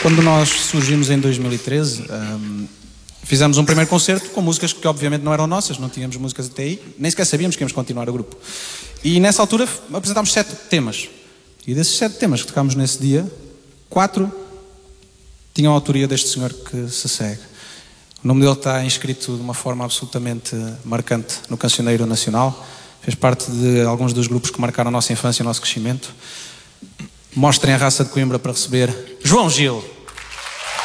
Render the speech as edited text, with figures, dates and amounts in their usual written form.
Quando nós surgimos em 2013, fizemos um primeiro concerto com músicas que obviamente não eram nossas, não tínhamos músicas até aí, nem sequer sabíamos que íamos continuar o grupo. E nessa altura apresentámos 7 temas. E desses 7 temas que tocámos nesse dia, 4 tinham a autoria deste senhor que se segue. O nome dele está inscrito de uma forma absolutamente marcante no Cancioneiro Nacional. Fez parte de alguns dos grupos que marcaram a nossa infância e o nosso crescimento. Mostrem a raça de Coimbra para receber João Gil.